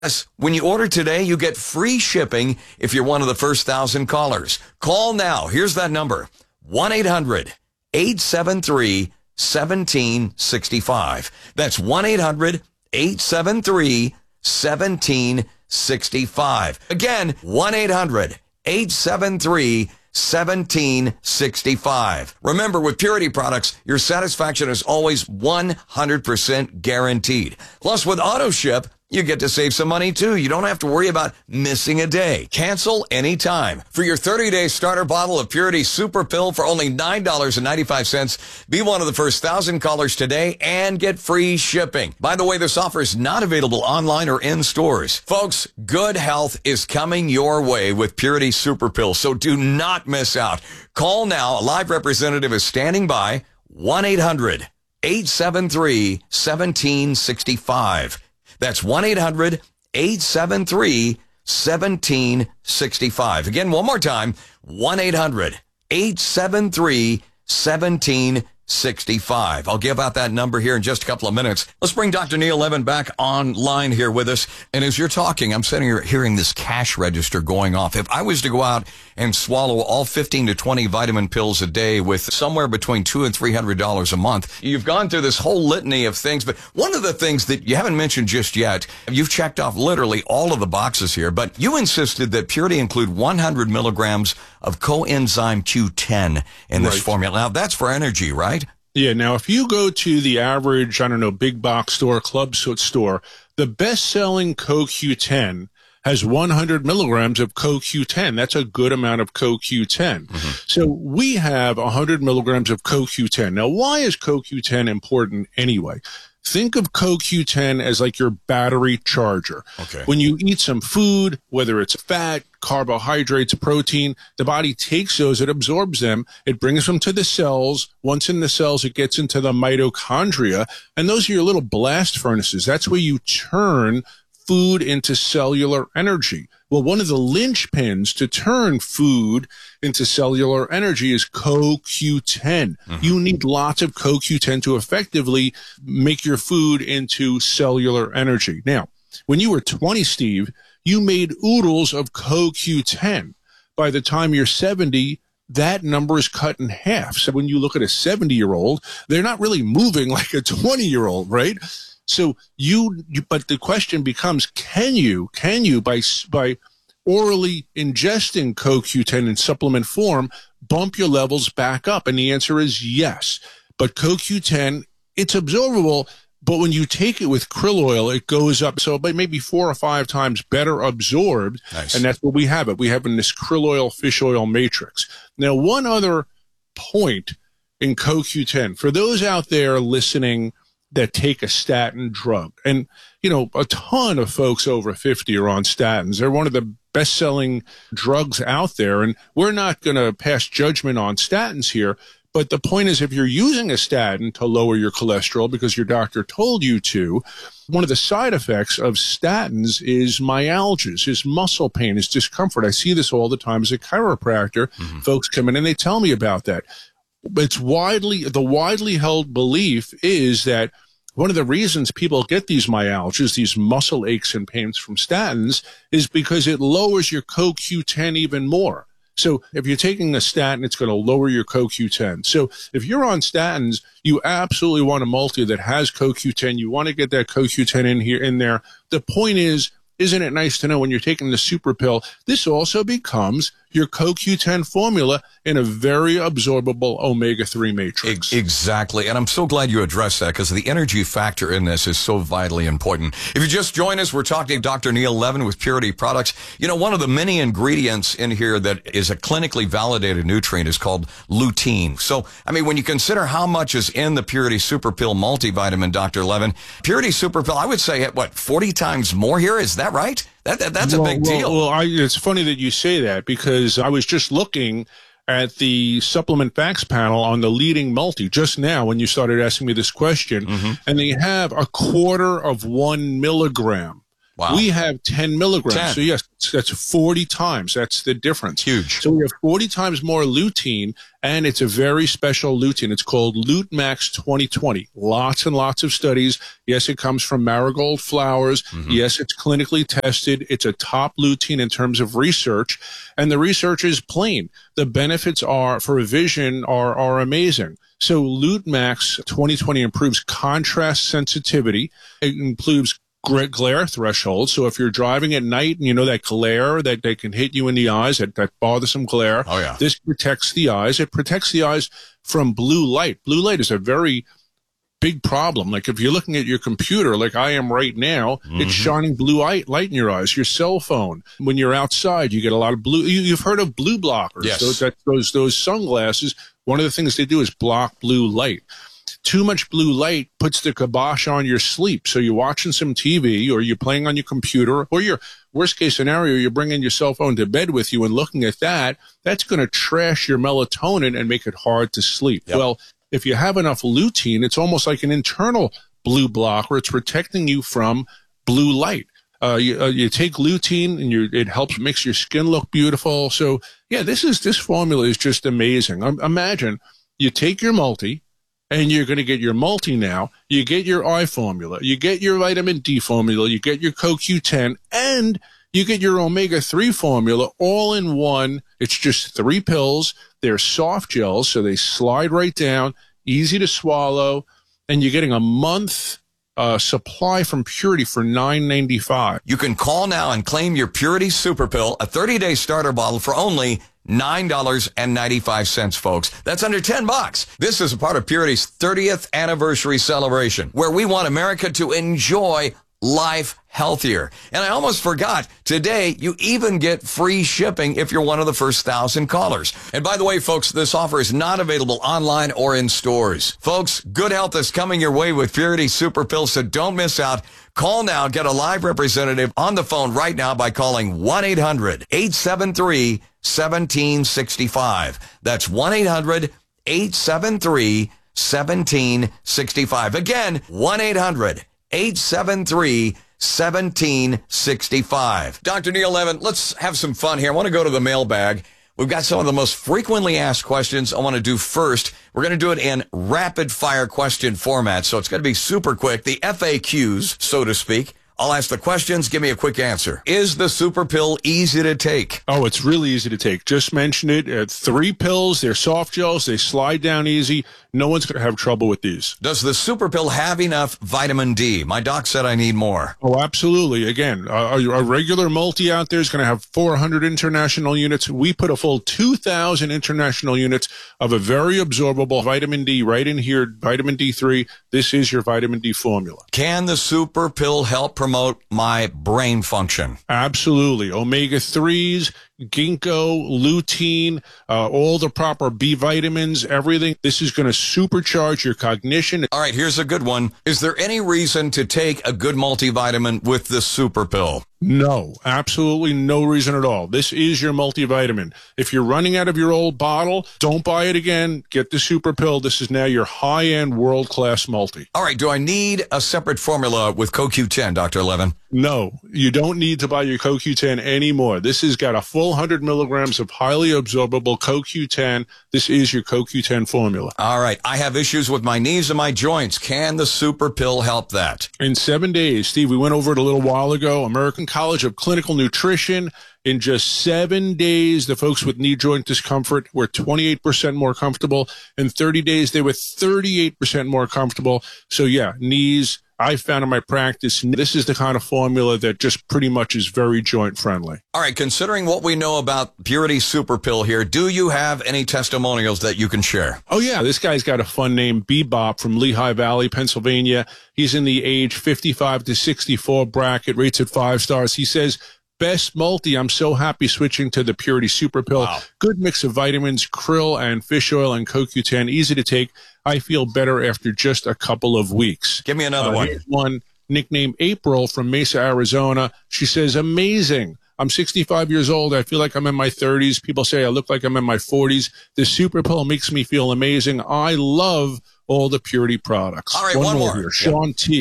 Yes, when you order today, you get free shipping if you're one of the first 1,000 callers. Call now. Here's that number. 1-800-873-1765. That's 1-800-873-1765. Again, 1-800-873-1765. Remember, with Purity products, your satisfaction is always 100% guaranteed. Plus, with AutoShip, you get to save some money, too. You don't have to worry about missing a day. Cancel anytime. For your 30-day starter bottle of Purity Super Pill for only $9.95, be one of the first 1,000 callers today and get free shipping. By the way, this offer is not available online or in stores. Folks, good health is coming your way with Purity Super Pill, so do not miss out. Call now. A live representative is standing by. 1-800-873-1765. That's 1-800-873-1765. Again, one more time, 1-800-873-1765. I'll give out that number here in just a couple of minutes. Let's bring Dr. Neil Levin back online here with us. And as you're talking, I'm sitting here hearing this cash register going off. If I was to go out and swallow all 15 to 20 vitamin pills a day with somewhere between $200 and $300 a month, you've gone through this whole litany of things. But one of the things that you haven't mentioned just yet, you've checked off literally all of the boxes here, but you insisted that Purity include 100 milligrams of coenzyme Q10 in this formula. Now, that's for energy, right? Yeah. Now, if you go to the average, big box store, club store, the best-selling CoQ10 has 100 milligrams of CoQ10. That's a good amount of CoQ10. Mm-hmm. So we have 100 milligrams of CoQ10. Now, why is CoQ10 important anyway? Think of CoQ10 as like your battery charger. Okay. When you eat some food, whether it's fat, carbohydrates, protein, the body takes those, it absorbs them, it brings them to the cells. Once in the cells, it gets into the mitochondria, and those are your little blast furnaces. That's where you turn food into cellular energy. Well, one of the linchpins to turn food into cellular energy is CoQ10. Mm-hmm. You need lots of CoQ10 to effectively make your food into cellular energy. Now, when you were 20, Steve, you made oodles of CoQ10. By the time you're 70, that number is cut in half. So when you look at a 70-year-old, they're not really moving like a 20-year-old, right? So but the question becomes, can you by orally ingesting CoQ10 in supplement form, bump your levels back up? And the answer is yes. But CoQ10, it's absorbable, but when you take it with krill oil, it goes up. So maybe 4 or 5 times better absorbed. Nice. And that's what we have it. We have in this krill oil, fish oil matrix. Now, one other point in CoQ10, for those out there listening that take a statin drug. And, a ton of folks over 50 are on statins. They're one of the best-selling drugs out there. And we're not going to pass judgment on statins here. But the point is, if you're using a statin to lower your cholesterol because your doctor told you to, one of the side effects of statins is myalgias, is muscle pain, is discomfort. I see this all the time as a chiropractor. Mm-hmm. Folks come in and they tell me about that. The widely held belief is that one of the reasons people get these myalgias, these muscle aches and pains from statins, is because it lowers your CoQ10 even more. So if you're taking a statin, it's going to lower your CoQ10. So if you're on statins, you absolutely want a multi that has CoQ10. You want to get that CoQ10 in there. The point is, isn't it nice to know when you're taking the super pill, this also becomes your CoQ10 formula in a very absorbable omega-3 matrix. Exactly. And I'm so glad you addressed that because the energy factor in this is so vitally important. If you just joined us, we're talking to Dr. Neil Levin with Purity Products. One of the many ingredients in here that is a clinically validated nutrient is called lutein. So, when you consider how much is in the Purity Super Pill multivitamin, Dr. Levin, Purity Super Pill, I would say, 40 times more here? Is that right? That's a big deal. Well, it's funny that you say that because I was just looking at the supplement facts panel on the leading multi just now when you started asking me this question, mm-hmm. and they have 1/4 of 1 milligram Wow. We have 10 milligrams. 10. So yes, that's 40 times. That's the difference. Huge. So we have 40 times more lutein, and it's a very special lutein. It's called LuteMax 2020. Lots and lots of studies. Yes, it comes from marigold flowers. Mm-hmm. Yes, it's clinically tested. It's a top lutein in terms of research, and the research is plain. The benefits are for vision are amazing. So LuteMax 2020 improves contrast sensitivity. It improves glare threshold. So if you're driving at night and you know that glare that they can hit you in the eyes, that bothersome glare, oh, yeah. This protects the eyes. It protects the eyes from blue light. Blue light is a very big problem. Like if you're looking at your computer, like I am right now, mm-hmm. It's shining blue light in your eyes. Your cell phone, when you're outside, you get a lot of blue. You've heard of blue blockers. Yes. Those sunglasses, one of the things they do is block blue light. Too much blue light puts the kibosh on your sleep. So you're watching some TV or you're playing on your computer, or your worst case scenario, you're bringing your cell phone to bed with you and looking at that. That's going to trash your melatonin and make it hard to sleep. Yep. Well, if you have enough lutein, it's almost like an internal blue blocker. It's protecting you from blue light. You take lutein and it helps makes your skin look beautiful. So yeah, this formula is just amazing. Imagine you take your multi, and you're going to get your multi now. You get your eye formula. You get your vitamin D formula. You get your CoQ10, and you get your omega-3 formula all in one. It's just 3 pills. They're soft gels, so they slide right down, easy to swallow, and you're getting a month supply from Purity for $9.95. You can call now and claim your Purity Super Pill, a 30-day starter bottle for only $9.95, folks. That's under $10. This is a part of Purity's 30th anniversary celebration, where we want America to enjoy life healthier. And I almost forgot, today you even get free shipping if you're one of the first 1,000 callers. And by the way, folks, this offer is not available online or in stores. Folks, good health is coming your way with Purity Super Pill, so don't miss out. Call now. Get a live representative on the phone right now by calling 1-800-873-1765. That's 1-800-873-1765. Again, 1-800-873-1765. Dr. Neil Levin, let's have some fun here. I want to go to the mailbag. We've got some of the most frequently asked questions I want to do first. We're going to do it in rapid fire question format, so it's going to be super quick. The FAQs, so to speak. I'll ask the questions. Give me a quick answer. Is the Super Pill easy to take? Oh, it's really easy to take. Just mentioned it. 3 pills. They're soft gels. They slide down easy. No one's going to have trouble with these. Does the Super Pill have enough vitamin D? My doc said I need more. Oh, absolutely. Again, a regular multi out there is going to have 400 international units. We put a full 2,000 international units of a very absorbable vitamin D right in here, vitamin D3. This is your vitamin D formula. Can the Super Pill help promote my brain function? Absolutely. Omega-3s, ginkgo, lutein, all the proper B vitamins, everything. This is going to supercharge your cognition. All right, here's a good one. Is there any reason to take a good multivitamin with the Super Pill? No, absolutely no reason at all. This is your multivitamin. If you're running out of your old bottle, don't buy it again. Get the Super Pill. This is now your high-end, world-class multi. All right, do I need a separate formula with CoQ10, Dr. Levin? No, you don't need to buy your CoQ10 anymore. This has got a full 100 milligrams of highly absorbable CoQ10. This is your CoQ10 formula. All right, I have issues with my knees and my joints. Can the Super Pill help that? In 7 days, Steve, we went over it a little while ago, American College of Clinical Nutrition. In just 7 days, the folks with knee joint discomfort were 28% more comfortable. In 30 days, they were 38% more comfortable. So yeah, knees, I found in my practice, this is the kind of formula that just pretty much is very joint friendly. All right, considering what we know about Purity Super Pill here, do you have any testimonials that you can share? Oh yeah, this guy's got a fun name, Bebop from Lehigh Valley, Pennsylvania. He's in the age 55 to 64 bracket, rates at 5 stars. He says, best multi. I'm so happy switching to the Purity Super Pill. Wow. Good mix of vitamins, krill and fish oil and CoQ10. Easy to take. I feel better after just a couple of weeks. Give me another one. Here's one nicknamed April from Mesa, Arizona. She says, amazing. I'm 65 years old. I feel like I'm in my 30s. People say I look like I'm in my 40s. The Super Pill makes me feel amazing. I love all the Purity products. All right, one more here. Sean T.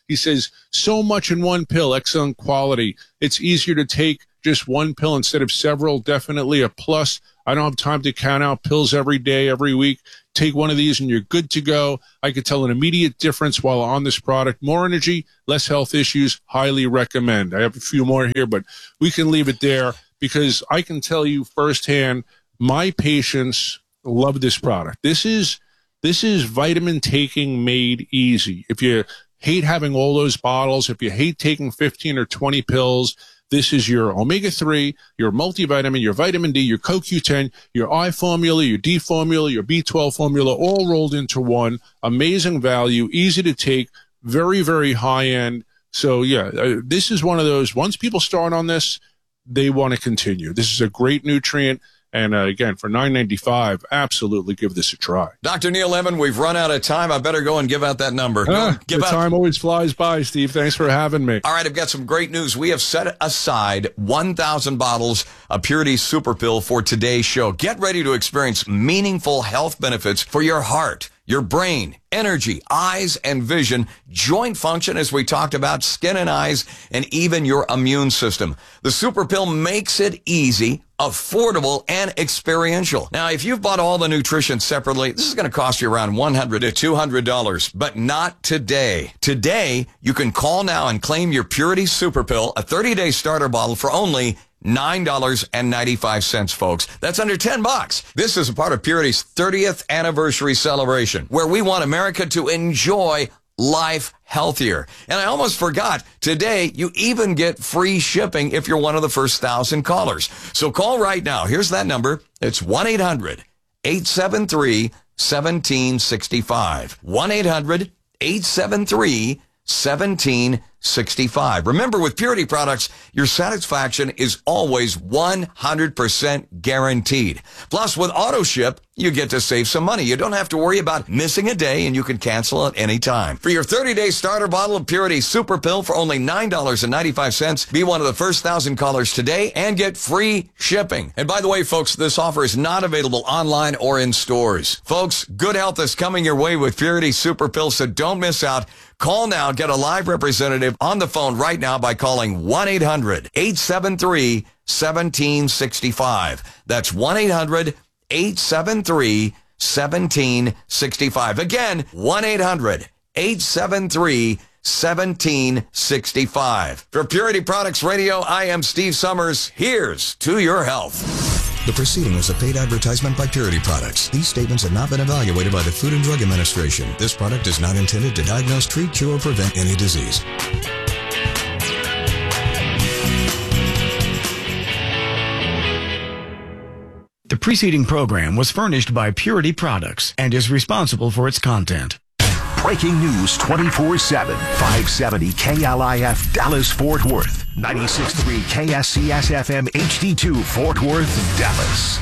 He says, so much in one pill, excellent quality. It's easier to take just one pill instead of several. Definitely a plus. I don't have time to count out pills every day, every week. Take one of these and you're good to go. I could tell an immediate difference while on this product. More energy, less health issues. Highly recommend. I have a few more here, but we can leave it there because I can tell you firsthand, my patients love this product. This is vitamin taking made easy. If you hate having all those bottles, if you hate taking 15 or 20 pills, this is your omega-3, your multivitamin, your vitamin D, your CoQ10, your I formula, your D formula, your B12 formula, all rolled into one. Amazing value, easy to take, very, very high end. So yeah, this is one of those, once people start on this, they want to continue. This is a great nutrient. And again, for $9.95, absolutely give this a try. Dr. Neil Levin, we've run out of time. I better go and give out that number. Time always flies by, Steve. Thanks for having me. All right, I've got some great news. We have set aside 1,000 bottles of Purity Super Pill for today's show. Get ready to experience meaningful health benefits for your heart, your brain, energy, eyes and vision, joint function, as we talked about, skin and eyes, and even your immune system. The Super Pill makes it easy, affordable, and experiential. Now, if you've bought all the nutrition separately, this is going to cost you around $100 to $200, but not today. Today, you can call now and claim your Purity Super Pill, a 30-day starter bottle for only $9.95, folks. That's under $10. This is a part of Purity's 30th anniversary celebration, where we want America to enjoy life healthier. And I almost forgot, today you even get free shipping if you're one of the first 1,000 callers. So call right now. Here's that number. It's 1-800-873-1765. 1-800-873-1765. Remember, with Purity products, your satisfaction is always 100% guaranteed. Plus, with AutoShip, you get to save some money. You don't have to worry about missing a day, and you can cancel at any time. For your 30-day starter bottle of Purity Super Pill for only $9.95, be one of the first 1,000 callers today and get free shipping. And by the way, folks, this offer is not available online or in stores. Folks, good health is coming your way with Purity Super Pill, so don't miss out. Call now. Get a live representative on the phone right now by calling 1-800-873-1765. That's 1-800-873-1765. Again, 1-800-873-1765. For Purity Products Radio, I am Steve Summers. Here's to your health. The proceeding was a paid advertisement by Purity Products. These statements have not been evaluated by the Food and Drug Administration. This product is not intended to diagnose, treat, cure, or prevent any disease. The preceding program was furnished by Purity Products and is responsible for its content. Breaking news 24/7. 570 KLIF Dallas-Fort Worth. 96.3 KSCS-FM HD2 Fort Worth, Dallas.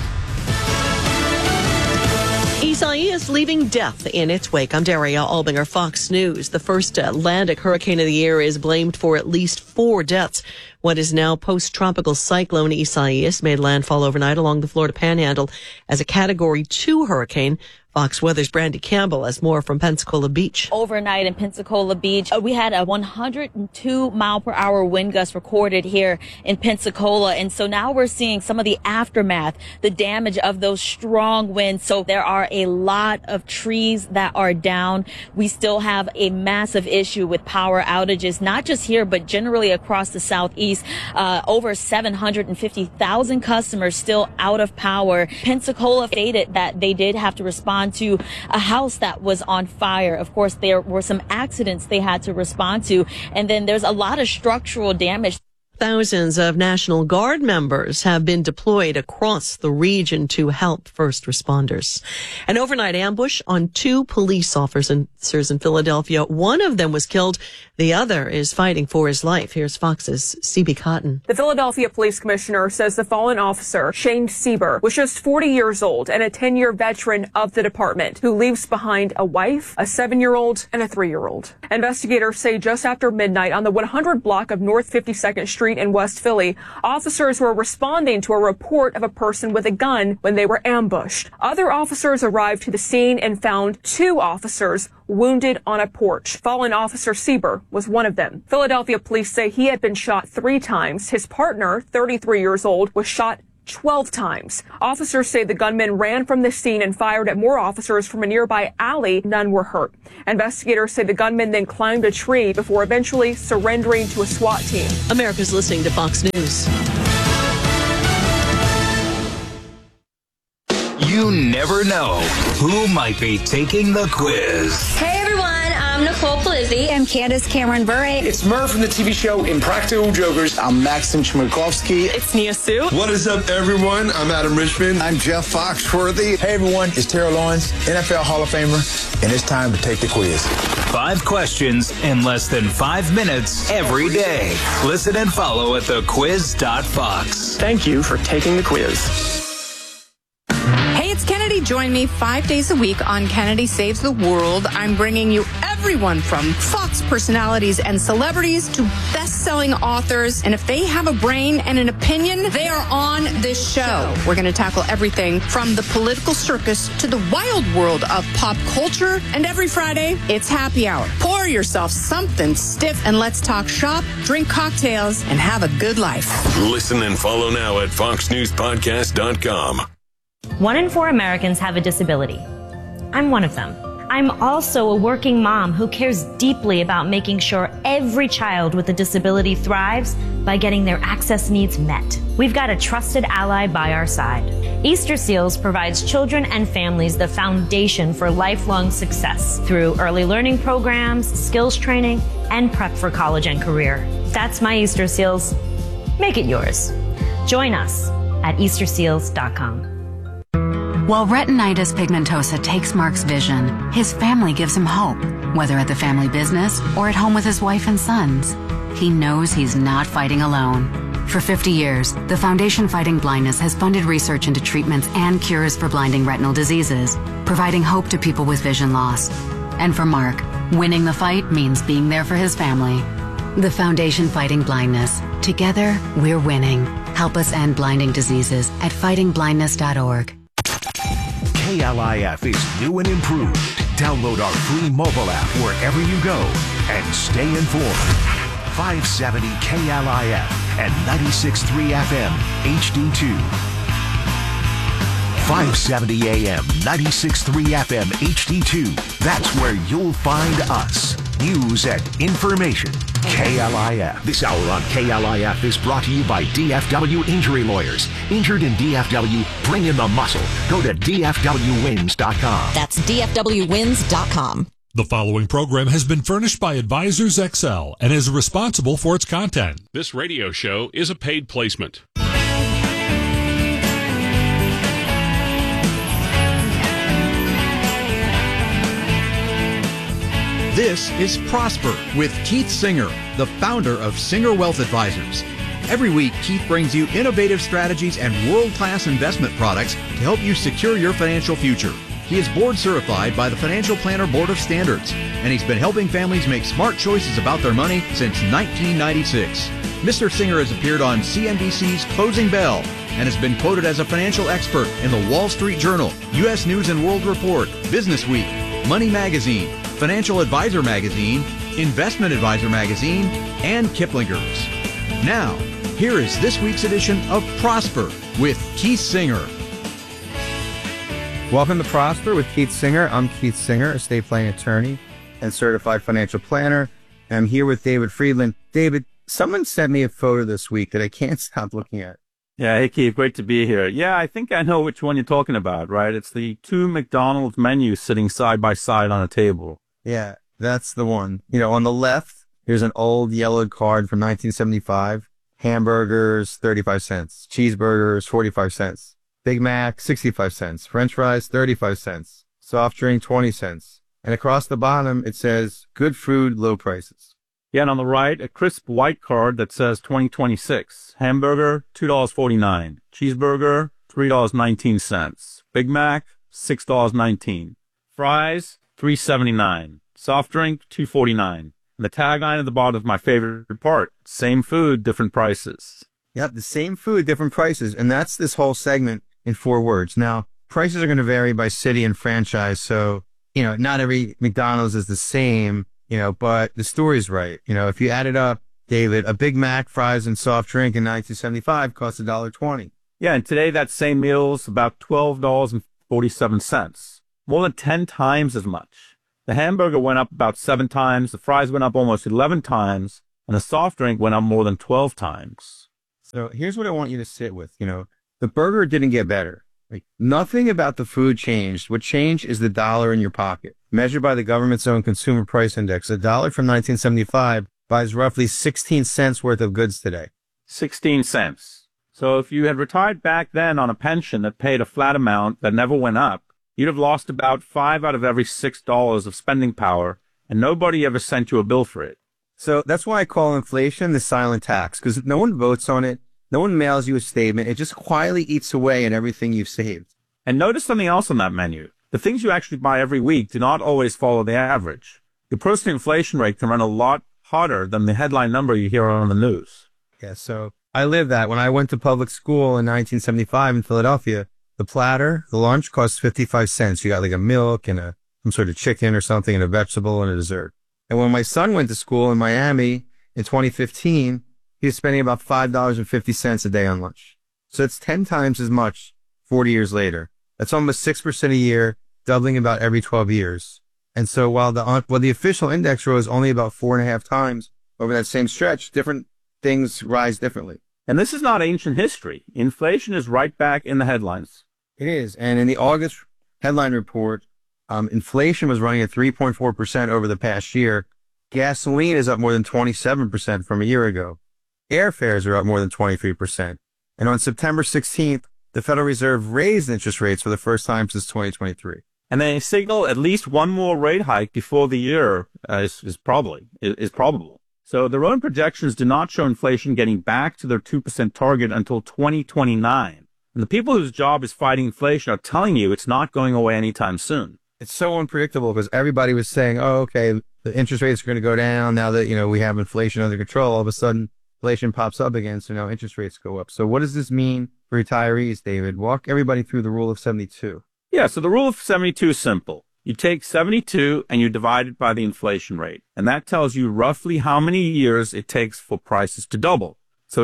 Isaias leaving death in its wake. I'm Daria Albinger, Fox News. The first Atlantic hurricane of the year is blamed for at least 4 deaths. What is now post-tropical cyclone Isaias made landfall overnight along the Florida Panhandle as a Category 2 hurricane. Fox Weather's Brandy Campbell has more from Pensacola Beach. Overnight in Pensacola Beach, we had a 102-mile-per-hour wind gust recorded here in Pensacola. And so now we're seeing some of the aftermath, the damage of those strong winds. So there are a lot of trees that are down. We still have a massive issue with power outages, not just here, but generally across the Southeast. Over 750,000 customers still out of power. Pensacola stated that they did have to respond to a house that was on fire. Of course, there were some accidents they had to respond to, and then there's a lot of structural damage. Thousands of National Guard members have been deployed across the region to help first responders. An overnight ambush on 2 police officers in Philadelphia. One of them was killed. The other is fighting for his life. Here's Fox's CB Cotton. The Philadelphia Police Commissioner says the fallen officer, Shane Sieber, was just 40 years old and a 10-year veteran of the department who leaves behind a wife, a 7-year-old, and a 3-year-old. Investigators say just after midnight on the 100 block of North 52nd Street Street in West Philly. Officers were responding to a report of a person with a gun when they were ambushed. Other officers arrived to the scene and found 2 officers wounded on a porch. Fallen Officer Sieber was one of them. Philadelphia police say he had been shot 3 times. His partner, 33 years old, was shot 12 times. Officers say the gunman ran from the scene and fired at more officers from a nearby alley. None were hurt. Investigators say the gunman then climbed a tree before eventually surrendering to a SWAT team. America's listening to Fox News. You never know who might be taking the quiz. Hey everyone, I'm Nicole Polizzi. I'm Candace Cameron Bure. It's Murr from the TV show Impractical Jokers. I'm Maxim Chmerkovsky. It's Nia Sue. What is up, everyone? I'm Adam Richmond. I'm Jeff Foxworthy. Hey everyone, it's Terrell Owens, NFL Hall of Famer, and it's time to take the quiz. 5 questions in less than 5 minutes every day. Listen and follow at thequiz.fox. Thank you for taking the quiz. Hey, it's Kennedy. Join me 5 days a week on Kennedy Saves the World. I'm bringing you everyone from Fox personalities and celebrities to best-selling authors. And if they have a brain and an opinion, they are on this show. We're going to tackle everything from the political circus to the wild world of pop culture. And every Friday, it's happy hour. Pour yourself something stiff and let's talk shop, drink cocktails, and have a good life. Listen and follow now at foxnewspodcast.com. 1 in 4 Americans have a disability. I'm one of them. I'm also a working mom who cares deeply about making sure every child with a disability thrives by getting their access needs met. We've got a trusted ally by our side. Easter Seals provides children and families the foundation for lifelong success through early learning programs, skills training, and prep for college and career. That's my Easter Seals. Make it yours. Join us at easterseals.com. While retinitis pigmentosa takes Mark's vision, his family gives him hope, whether at the family business or at home with his wife and sons. He knows he's not fighting alone. For 50 years, the Foundation Fighting Blindness has funded research into treatments and cures for blinding retinal diseases, providing hope to people with vision loss. And for Mark, winning the fight means being there for his family. The Foundation Fighting Blindness. Together, we're winning. Help us end blinding diseases at fightingblindness.org. KLIF is new and improved. Download our free mobile app wherever you go and stay informed. 570 KLIF and 96.3 FM HD2. 570 AM, 96.3 FM HD2. That's where you'll find us. News and information. KLIF. This hour on KLIF is brought to you by DFW Injury Lawyers. Injured in DFW, bring in the muscle. Go to DFWwins.com. That's DFWwins.com. The following program has been furnished by Advisors XL and is responsible for its content. This radio show is a paid placement. This is Prosper with Keith Singer, the founder of Singer Wealth Advisors. Every week, Keith brings you innovative strategies and world-class investment products to help you secure your financial future. He is board certified by the Financial Planner Board of Standards, and he's been helping families make smart choices about their money since 1996. Mr. Singer has appeared on CNBC's Closing Bell and has been quoted as a financial expert in the Wall Street Journal, U.S. News and World Report, Business Week, Money Magazine, Financial Advisor Magazine, Investment Advisor Magazine, and Kiplinger's. Now, here is this week's edition of Prosper with Keith Singer. Welcome to Prosper with Keith Singer. I'm Keith Singer, estate planning attorney and certified financial planner. I'm here with David Friedland. David, someone sent me a photo this week that I can't stop looking at. Yeah, hey Keith, great to be here. Yeah, I think I know which one you're talking about, right? It's the 2 McDonald's menus sitting side by side on a table. Yeah, that's the one. You know, on the left, here's an old yellowed card from 1975. Hamburgers, 35 cents. Cheeseburgers, 45 cents. Big Mac, 65 cents. French fries, 35 cents. Soft drink, 20 cents. And across the bottom, it says, good food, low prices. Yeah, and on the right, a crisp white card that says 2026. Hamburger, $2.49. Cheeseburger, $3.19. Big Mac, $6.19. Fries, $3.79. Soft drink, $2.49. And the tagline at the bottom is my favorite part. Same food, different prices. Yep, the same food, different prices. And that's this whole segment in 4 words. Now, prices are going to vary by city and franchise. So, not every McDonald's is the same, but the story's right. If you add it up, David, a Big Mac, fries, and soft drink in 1975 cost $1.20. Yeah, and today that same meal's about $12.47. More than 10 times as much. The hamburger went up about 7 times, the fries went up almost 11 times, and the soft drink went up more than 12 times. So here's what I want you to sit with. The burger didn't get better. Nothing about the food changed. What changed is the dollar in your pocket. Measured by the government's own consumer price index, $1 from 1975 buys roughly 16 cents worth of goods today. 16 cents. So if you had retired back then on a pension that paid a flat amount that never went up, you'd have lost about 5 out of every $6 of spending power, and nobody ever sent you a bill for it. So that's why I call inflation the silent tax, because no one votes on it. No one mails you a statement. It just quietly eats away at everything you've saved. And notice something else on that menu. The things you actually buy every week do not always follow the average. The personal inflation rate can run a lot hotter than the headline number you hear on the news. Yeah, so I lived that. When I went to public school in 1975 in Philadelphia, the platter, the lunch cost 55 cents. You got like a milk and some sort of chicken or something and a vegetable and a dessert. And when my son went to school in Miami in 2015, he was spending about $5.50 a day on lunch. So it's 10 times as much 40 years later. That's almost 6% a year, doubling about every 12 years. And so while the official index rose only about 4.5 times over that same stretch, different things rise differently. And this is not ancient history. Inflation is right back in the headlines. It is. And in the August headline report, inflation was running at 3.4% over the past year. Gasoline is up more than 27% from a year ago. Airfares are up more than 23%. And on September 16th, the Federal Reserve raised interest rates for the first time since 2023. And they signal at least one more rate hike before the year is probable. So their own projections do not show inflation getting back to their 2% target until 2029. And the people whose job is fighting inflation are telling you it's not going away anytime soon. It's so unpredictable because everybody was saying, oh, okay, the interest rates are going to go down now that, we have inflation under control. All of a sudden, inflation pops up again, so now interest rates go up. So what does this mean for retirees, David? Walk everybody through the rule of 72. Yeah, so the rule of 72 is simple. You take 72 and you divide it by the inflation rate. And that tells you roughly how many years it takes for prices to double. So at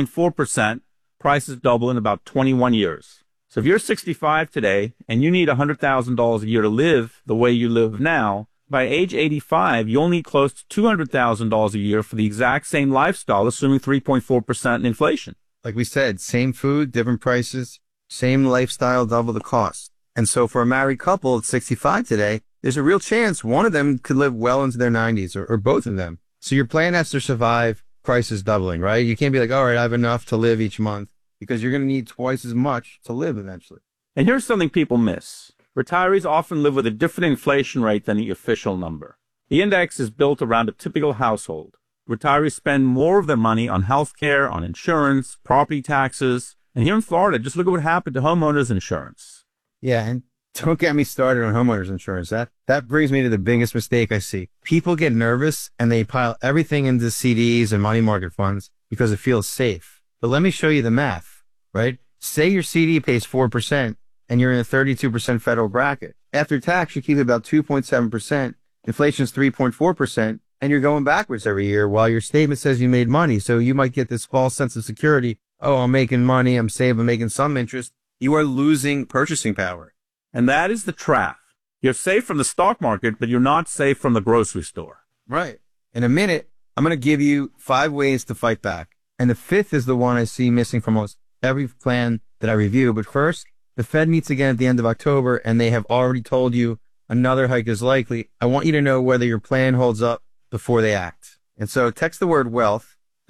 3.4%, prices double in about 21 years. So if you're 65 today and you need $100,000 a year to live the way you live now, by age 85, you'll need close to $200,000 a year for the exact same lifestyle, assuming 3.4% in inflation. Like we said, same food, different prices, same lifestyle, double the cost. And so for a married couple at 65 today, there's a real chance one of them could live well into their 90s or both of them. So your plan has to survive prices doubling, right? You can't be like, all right, I have enough to live each month because you're going to need twice as much to live eventually. And here's something people miss. Retirees often live with a different inflation rate than the official number. The index is built around a typical household. Retirees spend more of their money on health care, on insurance, property taxes. And here in Florida, just look at what happened to homeowners insurance. Yeah, and don't get me started on homeowners insurance. That brings me to the biggest mistake I see. People get nervous and they pile everything into CDs and money market funds because it feels safe. But let me show you the math, right? Say your CD pays 4%. And you're in a 32% federal bracket. After tax, you keep about 2.7%. Inflation is 3.4%. And you're going backwards every year while your statement says you made money. So you might get this false sense of security. Oh, I'm making money. I'm saving, I'm making some interest. You are losing purchasing power. And that is the trap. You're safe from the stock market, but you're not safe from the grocery store. Right. In a minute, I'm going to give you 5 ways to fight back. And the 5th is the one I see missing from almost every plan that I review. But first, the Fed meets again at the end of October, and they have already told you another hike is likely. I want you to know whether your plan holds up before they act. And so text the word wealth to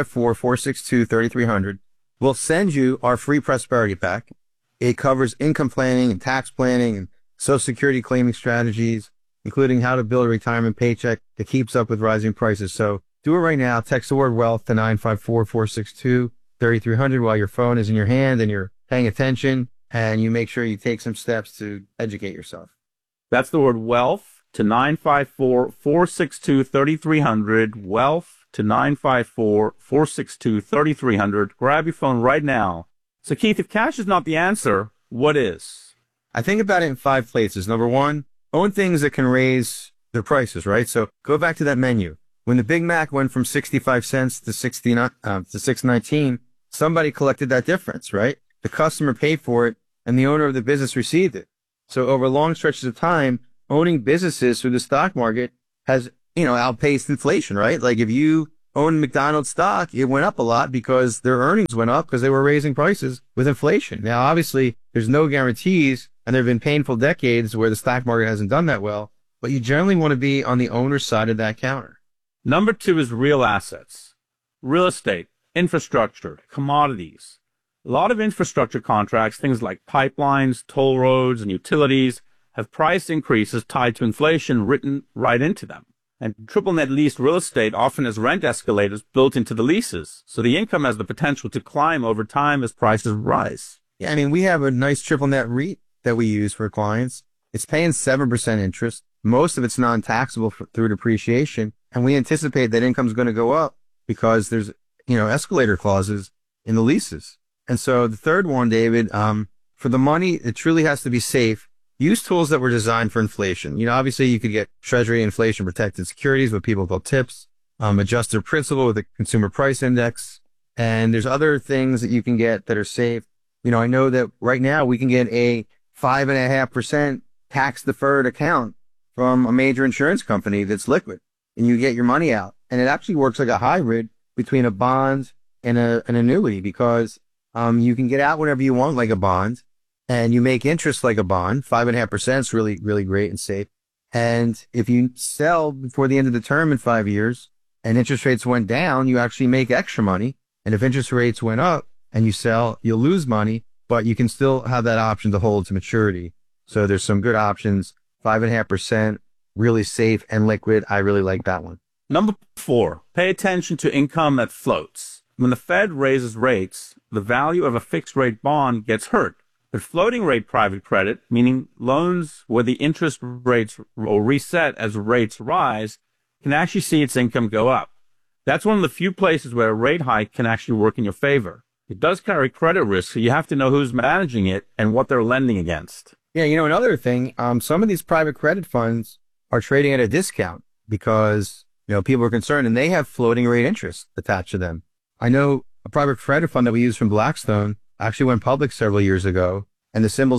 954-462-3300. We'll send you our free prosperity pack. It covers income planning and tax planning and Social Security claiming strategies, including how to build a retirement paycheck that keeps up with rising prices. So do it right now. Text the word wealth to 954-462-3300 while your phone is in your hand and you're paying attention. And you make sure you take some steps to educate yourself. That's the word wealth to 954-462-3300. Wealth to 954-462-3300. Grab your phone right now. So, Keith, if cash is not the answer, what is? I think about it in 5 places. Number one, own things that can raise their prices, right? So go back to that menu. When the Big Mac went from 65 cents to $6.19, somebody collected that difference, right? The customer paid for it and the owner of the business received it. So over long stretches of time, owning businesses through the stock market has, outpaced inflation, right? Like if you own McDonald's stock, it went up a lot because their earnings went up because they were raising prices with inflation. Now, obviously, there's no guarantees, and there have been painful decades where the stock market hasn't done that well, but you generally want to be on the owner's side of that counter. Number 2 is real assets. Real estate, infrastructure, commodities. A lot of infrastructure contracts, things like pipelines, toll roads, and utilities, have price increases tied to inflation written right into them. And triple net leased real estate often has rent escalators built into the leases, so the income has the potential to climb over time as prices rise. Yeah, we have a nice triple net REIT that we use for clients. It's paying 7% interest. Most of it's non-taxable through depreciation, and we anticipate that income's going to go up because there's, escalator clauses in the leases. And so the third one, David, for the money, it truly has to be safe. Use tools that were designed for inflation. Obviously you could get Treasury inflation protected securities, what people call TIPS, adjusted principal with a consumer price index. And there's other things that you can get that are safe. I know that right now we can get a 5.5% tax deferred account from a major insurance company that's liquid, and you get your money out. And it actually works like a hybrid between a bond and an annuity because, you can get out whenever you want like a bond. And you make interest like a bond. 5.5% is really, really great and safe. And if you sell before the end of the term in 5 years and interest rates went down, you actually make extra money. And if interest rates went up and you sell, you'll lose money, but you can still have that option to hold to maturity. So there's some good options. 5.5%, really safe and liquid. I really like that one. Number 4, pay attention to income that floats. When the Fed raises rates, the value of a fixed rate bond gets hurt. But floating rate private credit, meaning loans where the interest rates will reset as rates rise, can actually see its income go up. That's one of the few places where a rate hike can actually work in your favor. It does carry credit risk, so you have to know who's managing it and what they're lending against. Yeah, another thing, some of these private credit funds are trading at a discount because, people are concerned and they have floating rate interest attached to them. I know a private credit fund that we use from Blackstone actually went public several years ago, and the symbol's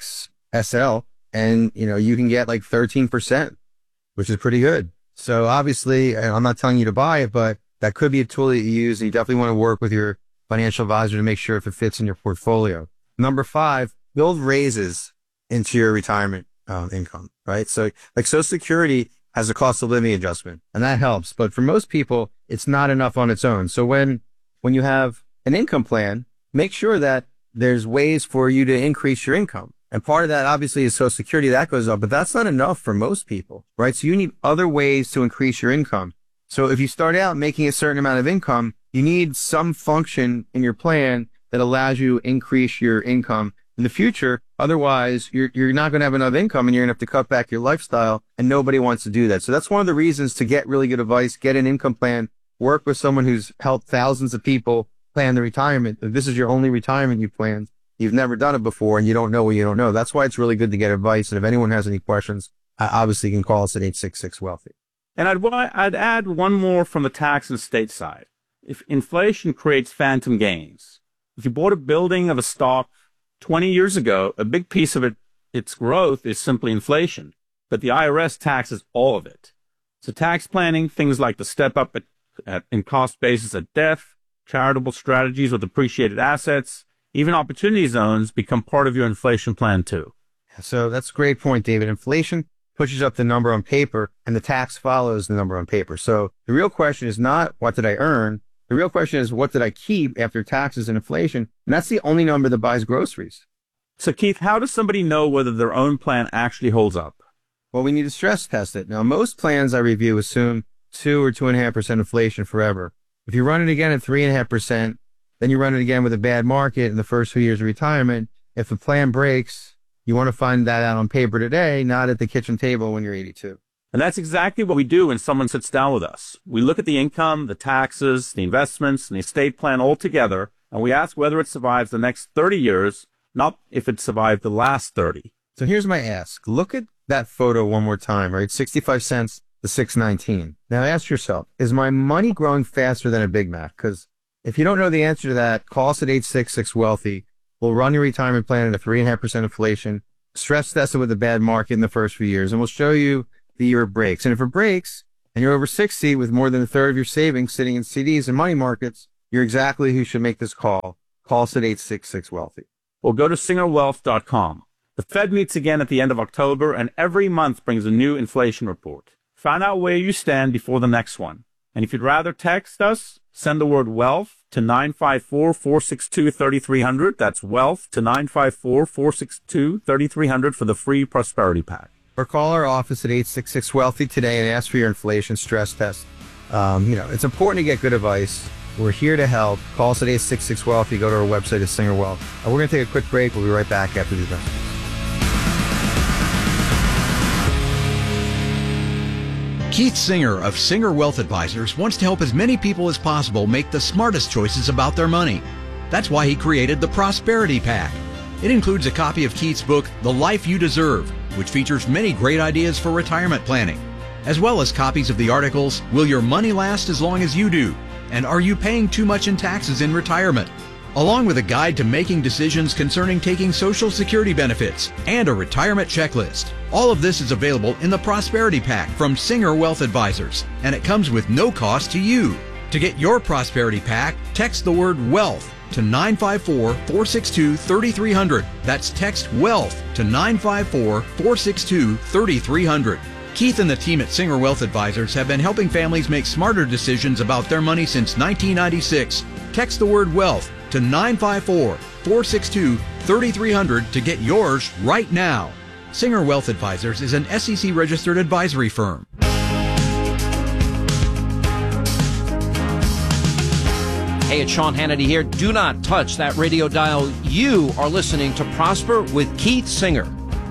BXSL, and, you can get like 13%, which is pretty good. So obviously, I'm not telling you to buy it, but that could be a tool that you use, and you definitely want to work with your financial advisor to make sure if it fits in your portfolio. Number 5, build raises into your retirement income, right? So like Social Security has a cost of living adjustment, and that helps. But for most people, it's not enough on its own. So when you have an income plan, make sure that there's ways for you to increase your income. And part of that obviously is Social Security, that goes up, but that's not enough for most people, right? So you need other ways to increase your income. So if you start out making a certain amount of income, you need some function in your plan that allows you to increase your income in the future. Otherwise, you're not going to have enough income and you're going to have to cut back your lifestyle, and nobody wants to do that. So that's one of the reasons to get really good advice, get an income plan, work with someone who's helped thousands of people plan their retirement. If this is your only retirement you planned, you've never done it before and you don't know what you don't know. That's why it's really good to get advice. And if anyone has any questions, obviously you can call us at 866-WEALTHY. And I'd add one more from the tax and state side. If inflation creates phantom gains, if you bought a building of a stock 20 years ago, a big piece of its growth is simply inflation, but the IRS taxes all of it. So tax planning, things like the step up in cost basis at death, charitable strategies with appreciated assets, even opportunity zones become part of your inflation plan too. So that's a great point, David. Inflation pushes up the number on paper and the tax follows the number on paper. So the real question is not what did I earn? The real question is what did I keep after taxes and inflation? And that's the only number that buys groceries. So Keith, how does somebody know whether their own plan actually holds up? Well, we need to stress test it. Now, most plans I review assume 2 or 2.5% inflation forever. If you run it again at 3.5%, then you run it again with a bad market in the first few years of retirement. If the plan breaks, You want to find that out on paper today, not at the kitchen table when you're 82. And that's exactly what we do when someone sits down with us. We look at the income, the taxes, the investments, and the estate plan all together, and we ask whether it survives the next 30 years, not if it survived the last 30. So here's my ask. Look at that photo one more time, right? 65 cents to 6.19. Now ask yourself, is my money growing faster than a Big Mac? Because if you don't know the answer to that, call us at 866-WEALTHY. We'll run your retirement plan at a 3.5% inflation, stress test it with a bad market in the first few years, and we'll show you the year it breaks. And if it breaks, and you're over 60 with more than a third of your savings sitting in CDs and money markets, you're exactly who should make this call. Call us at 866-WEALTHY. Or go to SingerWealth.com. The Fed meets again at the end of October, and every month brings a new inflation report. Find out where you stand before the next one. And if you'd rather text us, send the word WEALTH to 954-462-3300. That's WEALTH to 954-462-3300 for the free Prosperity Pack. Or call our office at 866-WEALTHY today and ask for your inflation stress test. It's important to get good advice. We're here to help. Call us at 866-WEALTHY. Go to our website at Singer Wealth. We're going to take a quick break. We'll be right back after these messages. Keith Singer of Singer Wealth Advisors wants to help as many people as possible make the smartest choices about their money. That's why he created the Prosperity Pack. It includes a copy of Keith's book, The Life You Deserve, which features many great ideas for retirement planning, as well as copies of the articles, Will Your Money Last as Long as You Do? And Are You Paying Too Much in Taxes in Retirement? Along with a guide to making decisions concerning taking Social Security benefits and a retirement checklist. All of this is available in the Prosperity Pack from Singer Wealth Advisors, and it comes with no cost to you. To get your Prosperity Pack, text the word WEALTH to 954-462-3300. That's text WEALTH to 954-462-3300. Keith and the team at Singer Wealth Advisors have been helping families make smarter decisions about their money since 1996. Text the word WEALTH to 954-462-3300 to get yours right now. Singer Wealth Advisors is an SEC-registered advisory firm. Hey, it's Sean Hannity here. Do not touch that radio dial. You are listening to Prosper with Keith Singer.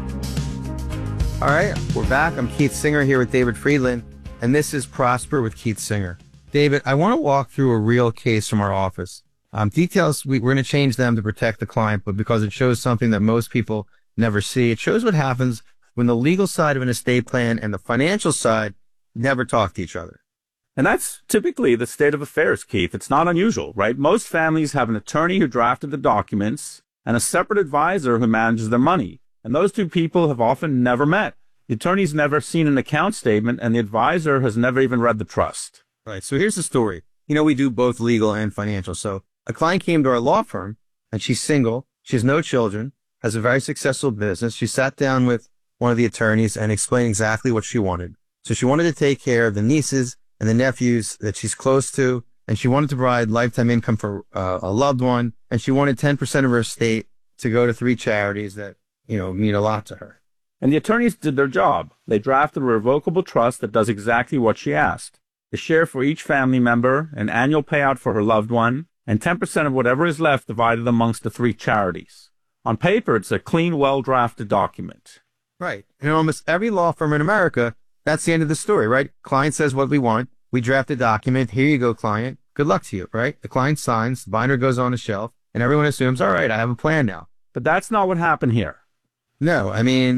All right, we're back. I'm Keith Singer here with David Friedland, and this is Prosper with Keith Singer. David, I want to walk through a real case from our office. Details, we're going to change them to protect the client, but because it shows something that most people never see. It shows what happens when the legal side of an estate plan and the financial side never talk to each other. And that's typically the state of affairs, Keith. It's not unusual, right? Most families have an attorney who drafted the documents and a separate advisor who manages their money. And those two people have often never met. The attorney's never seen an account statement, and the advisor has never even read the trust. Right. So here's the story. We do both legal and financial. So a client came to our law firm, and she's single. She has no children, has a very successful business. She sat down with one of the attorneys and explained exactly what she wanted. So she wanted to take care of the nieces and the nephews that she's close to, and she wanted to provide lifetime income for a loved one, and she wanted 10% of her estate to go to 3 charities that mean a lot to her. And the attorneys did their job. They drafted a revocable trust that does exactly what she asked. A share for each family member, an annual payout for her loved one, and 10% of whatever is left divided amongst the 3 charities. On paper, it's a clean, well-drafted document. Right. In almost every law firm in America, that's the end of the story, right? Client says what we want. We draft a document. Here you go, client. Good luck to you, right? The client signs, the binder goes on the shelf, and everyone assumes, all right, I have a plan now. But that's not what happened here. No,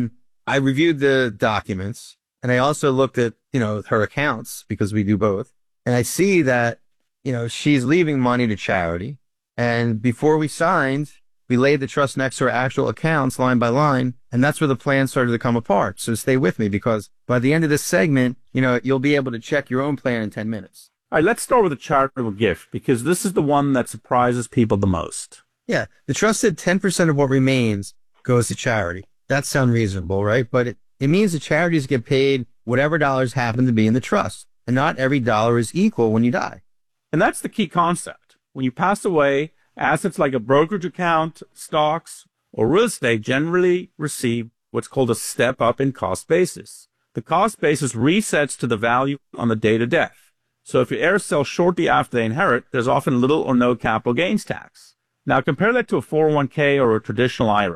I reviewed the documents, and I also looked at, her accounts, because we do both. And I see that, she's leaving money to charity. And before we signed, we laid the trust next to her actual accounts line by line, and that's where the plan started to come apart. So stay with me, because by the end of this segment, you'll be able to check your own plan in 10 minutes. All right, let's start with a charitable gift, because this is the one that surprises people the most. Yeah, the trust said 10% of what remains goes to charity. That sounds reasonable, right? But it means the charities get paid whatever dollars happen to be in the trust, and not every dollar is equal when you die. And that's the key concept. When you pass away, assets like a brokerage account, stocks, or real estate generally receive what's called a step up in cost basis. The cost basis resets to the value on the date of death. So if your heirs sell shortly after they inherit, there's often little or no capital gains tax. Now compare that to a 401k or a traditional IRA.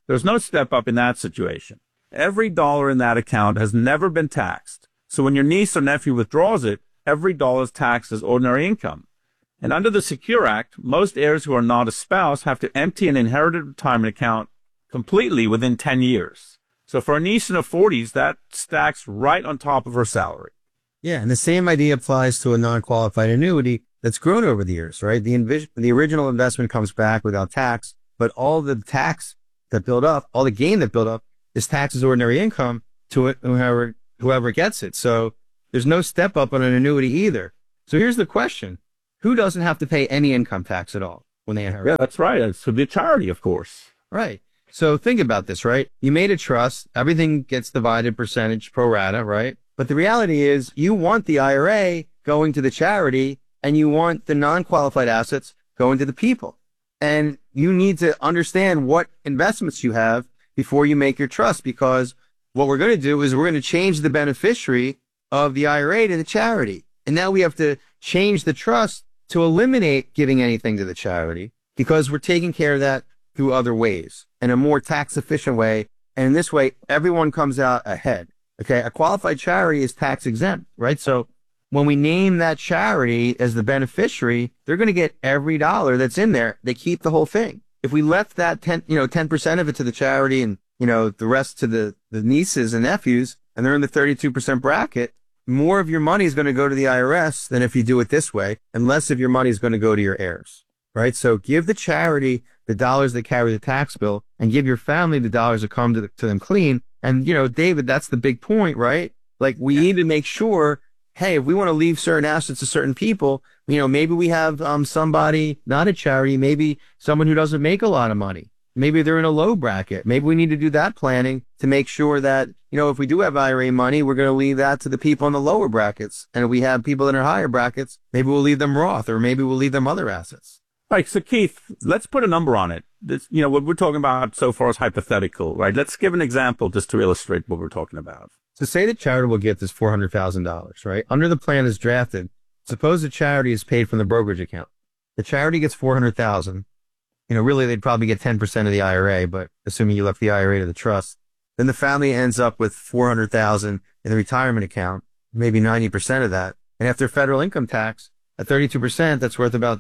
There's no step up in that situation. Every dollar in that account has never been taxed. So when your niece or nephew withdraws it, every dollar is taxed as ordinary income. And under the Secure Act, most heirs who are not a spouse have to empty an inherited retirement account completely within 10 years. So for a niece in her 40s, that stacks right on top of her salary. Yeah, and the same idea applies to a non-qualified annuity that's grown over the years, right? The original investment comes back without tax, but all the tax that built up, all the gain that built up is taxed as ordinary income to it, whoever gets it. So there's no step up on an annuity either. So here's the question. Who doesn't have to pay any income tax at all when they inherit? Yeah, that's right. It's for the charity, of course. Right. So think about this, right? You made a trust. Everything gets divided percentage pro rata, right? But the reality is you want the IRA going to the charity and you want the non-qualified assets going to the people. And you need to understand what investments you have before you make your trust, because what we're going to do is we're going to change the beneficiary of the IRA to the charity. And now we have to change the trust to eliminate giving anything to the charity, because we're taking care of that through other ways in a more tax efficient way. And in this way, everyone comes out ahead. Okay. A qualified charity is tax exempt, right? So when we name that charity as the beneficiary, they're going to get every dollar that's in there. They keep the whole thing. If we left that 10% of it to the charity and, the rest to the nieces and nephews, and they're in the 32% bracket, more of your money is going to go to the IRS than if you do it this way, and less of your money is going to go to your heirs, right? So give the charity the dollars that carry the tax bill, and give your family the dollars that come to them clean. And, David, that's the big point, right? Like, we need to make sure, hey, if we want to leave certain assets to certain people, maybe we have somebody, not a charity, maybe someone who doesn't make a lot of money. Maybe they're in a low bracket. Maybe we need to do that planning to make sure that, if we do have IRA money, we're going to leave that to the people in the lower brackets. And if we have people in our higher brackets, maybe we'll leave them Roth, or maybe we'll leave them other assets. All right. So Keith, let's put a number on it. This, what we're talking about so far is hypothetical, right? Let's give an example just to illustrate what we're talking about. So say the charitable gift is $400,000, right? Under the plan as drafted, suppose the charity is paid from the brokerage account. The charity gets $400,000. Really they'd probably get 10% of the IRA, but assuming you left the IRA to the trust, then the family ends up with $400,000 in the retirement account, maybe 90% of that. And after federal income tax, at 32%, that's worth about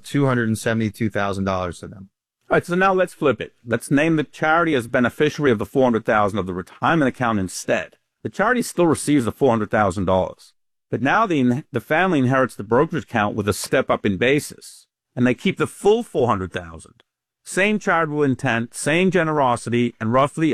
$272,000 to them. All right. So now let's flip it. Let's name the charity as beneficiary of the $400,000 of the retirement account instead. The charity still receives the $400,000, but now the family inherits the brokerage account with a step up in basis, and they keep the full $400,000. Same charitable intent, same generosity, and roughly